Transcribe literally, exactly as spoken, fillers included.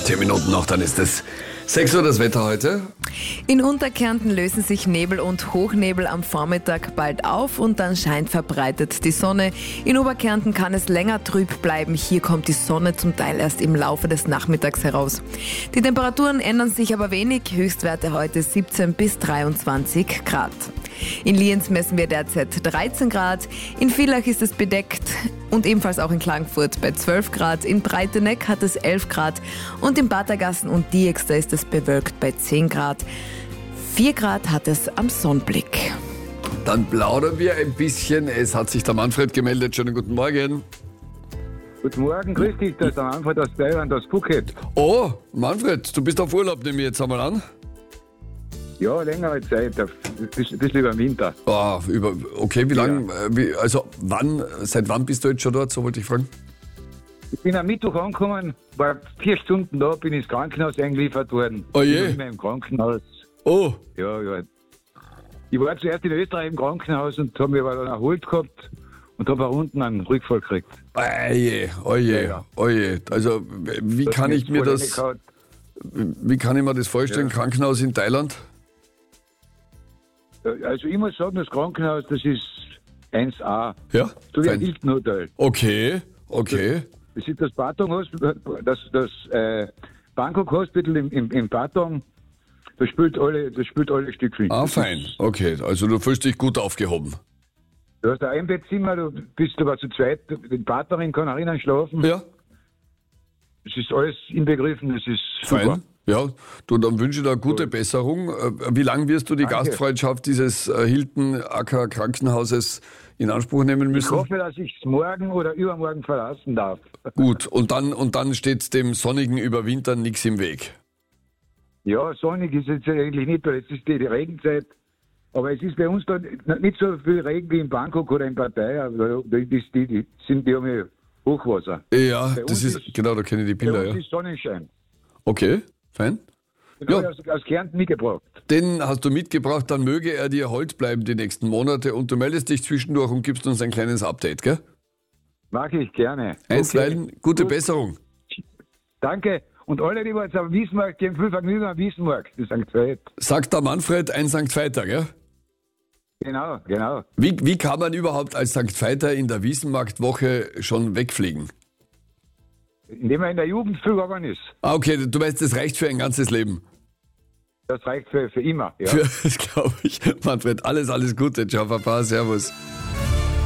Zehn Minuten noch, dann ist es sechs Uhr das Wetter heute. In Unterkärnten lösen sich Nebel und Hochnebel am Vormittag bald auf und dann scheint verbreitet die Sonne. In Oberkärnten kann es länger trüb bleiben. Hier kommt die Sonne zum Teil erst im Laufe des Nachmittags heraus. Die Temperaturen ändern sich aber wenig. Höchstwerte heute siebzehn bis dreiundzwanzig Grad. In Lienz messen wir derzeit dreizehn Grad. In Villach ist es bedeckt und ebenfalls auch in Klagenfurt bei zwölf Grad. In Breiteneck hat es elf Grad und in Badergassen und Diexter ist es bewölkt bei zehn Grad. vier Grad hat es am Sonnenblick. Dann plaudern wir ein bisschen. Es hat sich der Manfred gemeldet. Schönen guten Morgen. Guten Morgen, grüß dich, das ist der Manfred aus Bayern, das Phuket. Oh, Manfred, du bist auf Urlaub, nehme ich jetzt einmal an. Ja, längere Zeit, ein bisschen über den Winter. Oh, über, okay, wie lange, wie, also wann, seit wann bist du jetzt schon dort, so wollte ich fragen? Ich bin am Mittwoch angekommen, war vier Stunden da, bin ins Krankenhaus eingeliefert worden. Oh je. Ich bin im Krankenhaus. Oh. Ja, ja. Ich war zuerst in Österreich im Krankenhaus und habe mich aber dann erholt gehabt und habe unten einen Rückfall gekriegt. Oje, oje, Ja, ja. oje. Also wie Das kann hat ich mich mir voll das, reingehauen. wie kann ich mir das vorstellen, Ja. Krankenhaus in Thailand? Also ich muss sagen, das Krankenhaus, das ist eins A. Ja. So wie ein Fein. Hilton Hotel. Okay, okay. Das ist das Patong Hospital, das, das äh, Bangkok Hospital im, im, im Patong. Das spielt alle, das spielt alle Stückchen. Ah, Das fein. ist- Okay, also du fühlst dich gut aufgehoben. Du hast ein Einbettzimmer, du bist aber zu zweit, die Partnerin kann auch innen schlafen. Ja. Das ist alles inbegriffen, das ist super. Fein. Ja, du, dann wünsche ich dir eine gute Besserung. Äh, Wie lange wirst du die Danke. Gastfreundschaft dieses äh, Hilton Acker Krankenhauses in Anspruch nehmen Ich müssen? hoffe, dass ich es morgen oder übermorgen verlassen darf. Gut, und dann, und dann steht dem sonnigen Überwintern nichts im Weg. Ja, sonnig ist jetzt eigentlich nicht, weil jetzt ist die, die Regenzeit. Aber es ist bei uns da nicht so viel Regen wie in Bangkok oder in Pattaya. Die, die, die, die, sind, die haben ja Hochwasser. Ja, Bei das uns ist, ist- genau, da kenne ich die Bei Bilder, uns ja. ist Sonnenschein. Okay, fein. Den Ja. habe ich aus, aus Kärnten mitgebracht. Den hast du mitgebracht, dann möge er dir Hold bleiben die nächsten Monate und du meldest dich zwischendurch und gibst uns ein kleines Update, gell? Mache ich gerne. Einstweilen, gute Gut. Besserung. Danke. Und alle, die jetzt am Wiesmarkt gehen, viel Vergnügen am Wiesmarkt in Sankt Veit. Sagt der Manfred, ein Sankt Veiter, gell? Genau, genau. Wie, wie kann man überhaupt als Sankt Veiter in der Wiesenmarktwoche schon wegfliegen? Indem man in der Jugend viel gegangen ist. Ah, okay, du weißt, das reicht für ein ganzes Leben. Das reicht für, für immer. Ja. Für, das glaube ich. Manfred, alles, alles Gute. Ciao, Papa, servus.